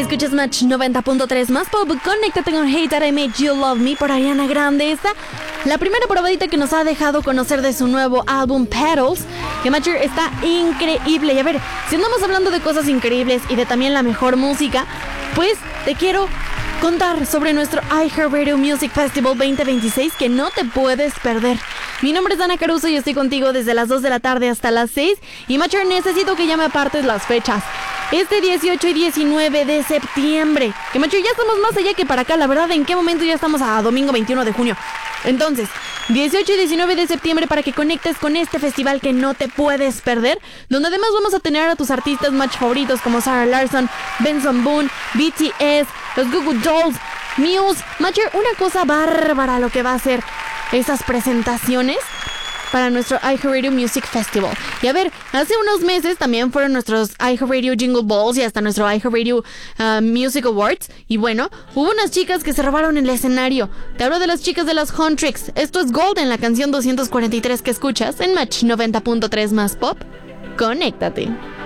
Escuchas Match 90.3 más pop. Conéctate con Hate That I Made You Love Me por Ariana Grande. Esta, la primera probadita que nos ha dejado conocer de su nuevo álbum Petals, que Matcher está increíble. Y a ver, si andamos hablando de cosas increíbles y de también la mejor música, pues te quiero contar sobre nuestro iHeartRadio Music Festival 2026 que no te puedes perder. Mi nombre es Ana Caruso y estoy contigo desde las 2 de la tarde hasta las 6. Y Matcher, necesito que ya me apartes las fechas. Este 18 y 19 de septiembre. Que Matcher, ya estamos más allá que para acá. La verdad, ¿en qué momento ya estamos a domingo 21 de junio? Entonces, 18 y 19 de septiembre para que conectes con este festival que no te puedes perder, donde además vamos a tener a tus artistas match favoritos como Sarah Larsson, Benson Boone, BTS, los Goo Goo Dolls, Muse. Matcher, una cosa bárbara lo que va a ser esas presentaciones para nuestro iHeartRadio Music Festival. Y a ver, hace unos meses también fueron nuestros iHeartRadio Jingle Balls y hasta nuestro iHeartRadio Music Awards. Y bueno, hubo unas chicas que se robaron el escenario. Te hablo de las chicas de las Huntrix. Esto es Golden, la canción 243 que escuchas en Match 90.3 más pop. Conéctate.